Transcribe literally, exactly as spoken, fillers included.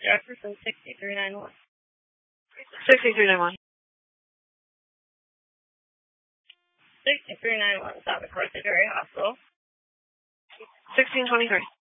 Jefferson sixty-three ninety-one. sixty-three ninety-one. sixty-three ninety-one, South Carthage Area Hospital. sixteen twenty-three.